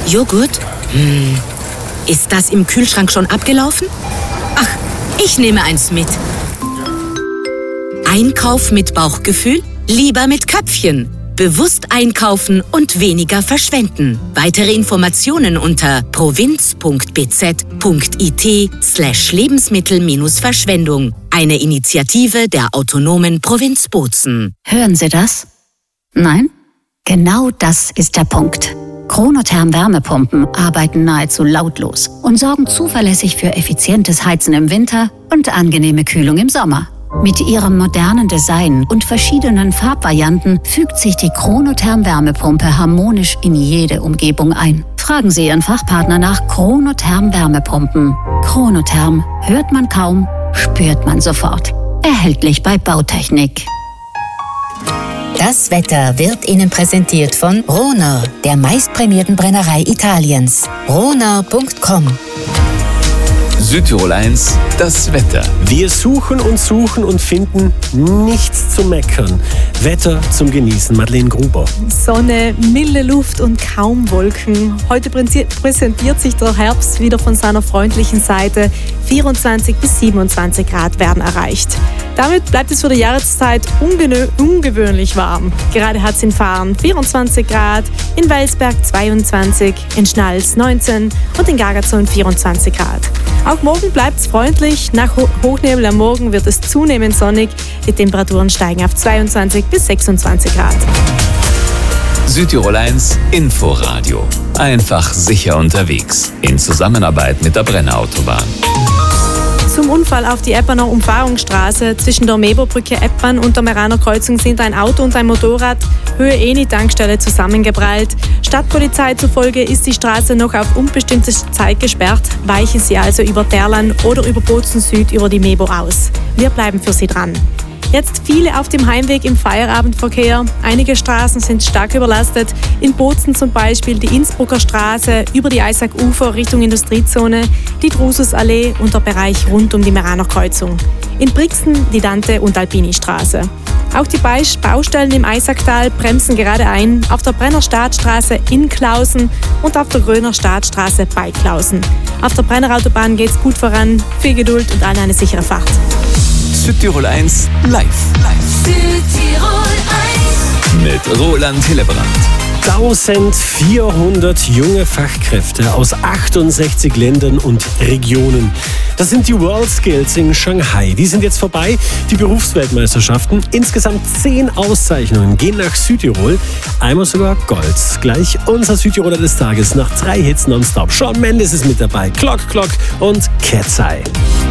Joghurt? Ist das im Kühlschrank schon abgelaufen? Ach, ich nehme eins mit. Einkauf mit Bauchgefühl? Lieber mit Köpfchen. Bewusst einkaufen und weniger verschwenden. Weitere Informationen unter provinz.bz.it/Lebensmittel-Verschwendung. Eine Initiative der autonomen Provinz Bozen. Hören Sie das? Nein? Genau das ist der Punkt. Chronotherm-Wärmepumpen arbeiten nahezu lautlos und sorgen zuverlässig für effizientes Heizen im Winter und angenehme Kühlung im Sommer. Mit ihrem modernen Design und verschiedenen Farbvarianten fügt sich die Chronotherm-Wärmepumpe harmonisch in jede Umgebung ein. Fragen Sie Ihren Fachpartner nach Chronotherm-Wärmepumpen. Chronotherm hört man kaum, spürt man sofort. Erhältlich bei Bautechnik. Das Wetter wird Ihnen präsentiert von Rohner, der meistprämierten Brennerei Italiens. Rohner.com. Südtirol 1, das Wetter. Wir suchen und finden nichts zu meckern. Wetter zum Genießen. Madeleine Gruber. Sonne, milde Luft und kaum Wolken. Heute präsentiert sich der Herbst wieder von seiner freundlichen Seite. 24 bis 27 Grad werden erreicht. Damit bleibt es für die Jahreszeit ungewöhnlich warm. Gerade hat es in Fahren 24 Grad, in Welsberg 22, in Schnals 19 und in Gagazon 24 Grad. Auch morgen bleibt es freundlich. Nach Hochnebel am Morgen wird es zunehmend sonnig. Die Temperaturen steigen auf 22 bis 26 Grad. Südtirol 1 Inforadio. Einfach sicher unterwegs. In Zusammenarbeit mit der Brenner-Autobahn. Zum Unfall auf die Eppaner Umfahrungsstraße zwischen der Meberbrücke Eppern und der Meraner Kreuzung sind ein Auto und ein Motorrad Höhe Eni-Tankstelle zusammengeprallt. Stadtpolizei zufolge ist die Straße noch auf unbestimmte Zeit gesperrt. Weichen Sie also über Terlan oder über Bozen Süd über die Mebo aus. Wir bleiben für Sie dran. Jetzt viele auf dem Heimweg im Feierabendverkehr. Einige Straßen sind stark überlastet. In Bozen zum Beispiel die Innsbrucker Straße über die Eisack-Ufer Richtung Industriezone, die Drususallee und der Bereich rund um die Meraner Kreuzung. In Brixen die Dante- und Alpini-Straße. Auch die Baustellen im Eisacktal bremsen gerade ein, auf der Brenner Staatsstraße in Klausen und auf der Gröner Staatsstraße bei Klausen. Auf der Brenner Autobahn geht's gut voran, viel Geduld und allen eine sichere Fahrt. Südtirol 1 live. Südtirol 1 Mit Roland Hillebrand. 1400 junge Fachkräfte aus 68 Ländern und Regionen. Das sind die WorldSkills in Shanghai. Die sind jetzt vorbei, die Berufsweltmeisterschaften. Insgesamt 10 Auszeichnungen gehen nach Südtirol. Einmal sogar Gold. Gleich unser Südtiroler des Tages nach 3 Hits nonstop. Shawn Mendes ist mit dabei, Clock und Cat's Eye.